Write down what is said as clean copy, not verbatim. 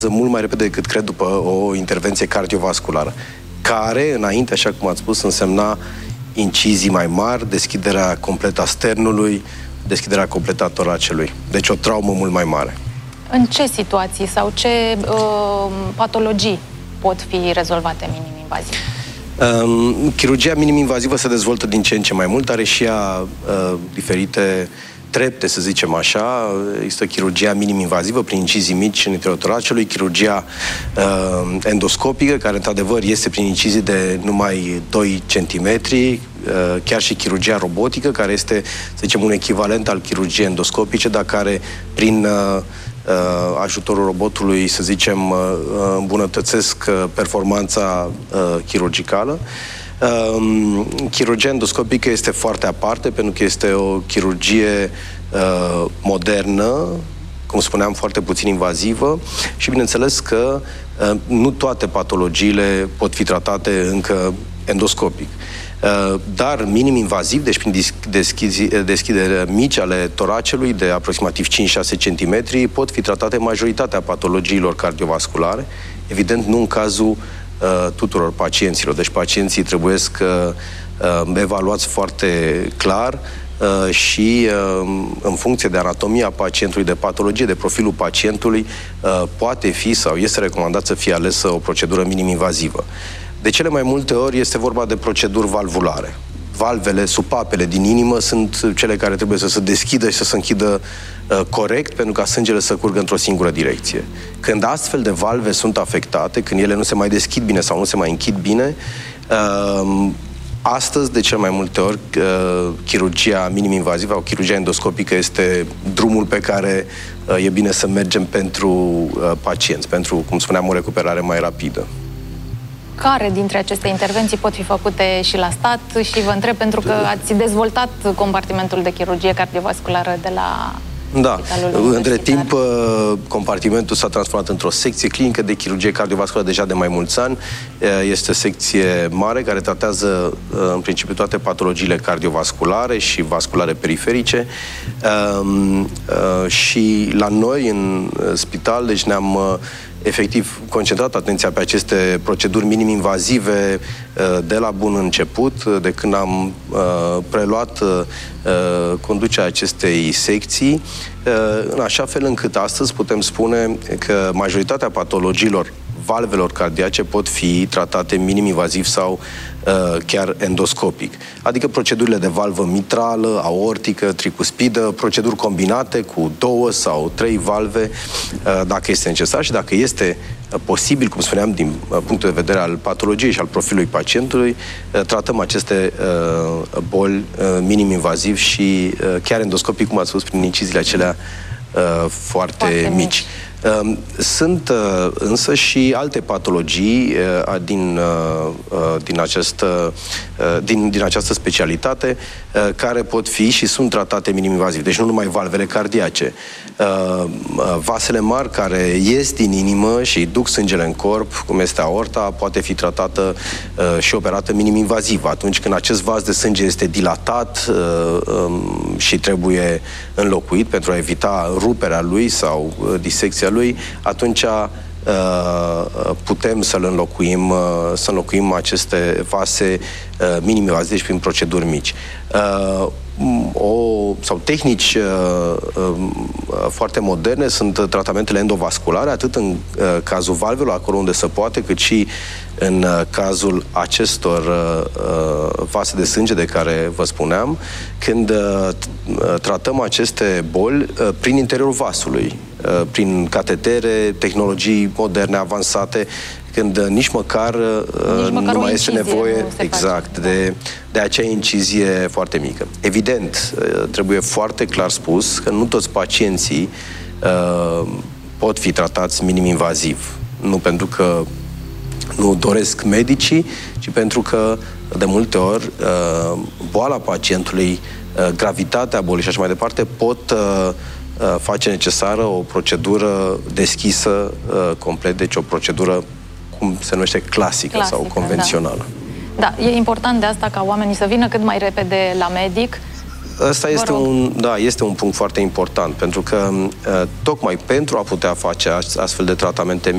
mult mai repede decât cred după o intervenție cardiovasculară, care, înainte, așa cum ați spus, însemna incizii mai mari, deschiderea completă a sternului, deschiderea completă a toracelui. Deci o traumă mult mai mare. În ce situații sau ce patologii pot fi rezolvate minim-invaziv? Chirurgia minim-invazivă se dezvoltă din ce în ce mai mult, are și ea diferite trepte, să zicem așa. Există chirurgia minim-invazivă prin incizii mici în interiorul toracelui, chirurgia endoscopică, care într-adevăr este prin incizii de numai 2 cm, chiar și chirurgia robotică, care este, să zicem, un echivalent al chirurgiei endoscopice, dar care prin ajutorul robotului, să zicem, îmbunătățesc performanța chirurgicală. Chirurgia endoscopică este foarte aparte, pentru că este o chirurgie modernă, cum spuneam, foarte puțin invazivă și bineînțeles că nu toate patologiile pot fi tratate încă endoscopic. Dar minim-invaziv, deci prin deschidere mici ale toracelui de aproximativ 5-6 cm, pot fi tratate majoritatea patologiilor cardiovasculare, evident nu în cazul tuturor pacienților. Deci pacienții trebuie evaluați foarte clar și în funcție de anatomia pacientului, de patologie, de profilul pacientului, poate fi sau este recomandat să fie alesă o procedură minim-invazivă. De cele mai multe ori este vorba de proceduri valvulare. Valvele, supapele din inimă sunt cele care trebuie să se deschidă și să se închidă corect pentru ca sângele să curgă într-o singură direcție. Când astfel de valve sunt afectate, când ele nu se mai deschid bine sau nu se mai închid bine, astăzi, de cel mai multe ori, chirurgia minim-invazivă sau chirurgia endoscopică este drumul pe care e bine să mergem pentru pacienți, pentru, cum spuneam, o recuperare mai rapidă. Care dintre aceste intervenții pot fi făcute și la stat? Și vă întreb pentru că ați dezvoltat compartimentul de chirurgie cardiovasculară de la Spitalul între timp compartimentul s-a transformat într-o secție clinică de chirurgie cardiovasculară deja de mai mulți ani. Este o secție mare care tratează în principiu toate patologiile cardiovasculare și vasculare periferice și la noi în spital, deci ne-am efectiv concentrat atenția pe aceste proceduri minim-invazive de la bun început, de când am preluat conducerea acestei secții, în așa fel încât astăzi putem spune că majoritatea patologiilor valvelor cardiace pot fi tratate minim-invaziv sau chiar endoscopic. Adică procedurile de valvă mitrală, aortică, tricuspidă, proceduri combinate cu 2 sau 3 valve, dacă este necesar și dacă este posibil, cum spuneam, din punctul de vedere al patologiei și al profilului pacientului, tratăm aceste boli minim-invaziv și chiar endoscopic, cum ați spus, prin inciziile acelea foarte mici. Sunt însă și alte patologii din această specialitate care pot fi și sunt tratate minim-invaziv. Deci nu numai valvele cardiace. Vasele mari care ies din inimă și duc sângele în corp, cum este aorta, poate fi tratată și operată minim-invaziv. Atunci când acest vas de sânge este dilatat și trebuie înlocuit pentru a evita ruperea lui sau disecția lui, atunci putem să înlocuim aceste vase minim-invazive, deci prin proceduri mici. Sau tehnici foarte moderne sunt tratamentele endovasculare, atât în cazul valvelor, acolo unde se poate, cât și în cazul acestor vase de sânge de care vă spuneam, când tratăm aceste boli prin interiorul vasului, prin catetere, tehnologii moderne, avansate, când nici măcar nu mai este nevoie de acea incizie foarte mică. Evident, trebuie foarte clar spus că nu toți pacienții pot fi tratați minim-invaziv. Nu pentru că nu doresc medicii, ci pentru că de multe ori boala pacientului, gravitatea bolii și așa mai departe pot face necesară o procedură deschisă complet, deci o procedură cum se numește clasică sau convențională. Da, e important de asta ca oamenii să vină cât mai repede la medic. Ăsta este un punct foarte important, pentru că tocmai pentru a putea face astfel de tratamente